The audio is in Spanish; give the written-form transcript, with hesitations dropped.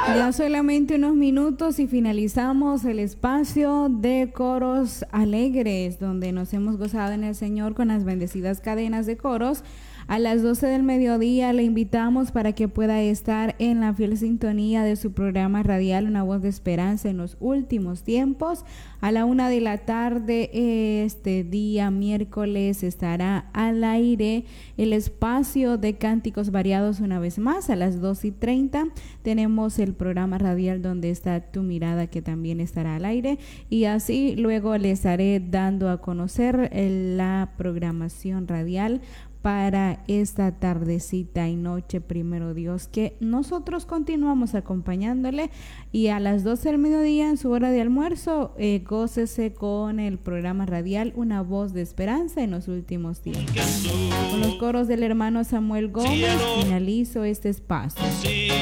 Ya solamente unos minutos y finalizamos el espacio de coros alegres, donde nos hemos gozado en el Señor con las bendecidas cadenas de coros. A las 12 del mediodía le invitamos para que pueda estar en la fiel sintonía de su programa radial Una Voz de Esperanza en los últimos tiempos. A la 1 de la tarde, este día miércoles, estará al aire el espacio de cánticos variados una vez más. A las 2:30 tenemos el programa radial Donde está tu mirada, que también estará al aire. Y así luego les estaré dando a conocer la programación radial para esta tardecita y noche, primero Dios, que nosotros continuamos acompañándole. Y a las 12 del mediodía, en su hora de almuerzo, gócese con el programa radial Una Voz de Esperanza en los últimos tiempos. Con los coros del hermano Samuel Gómez finalizo este espacio.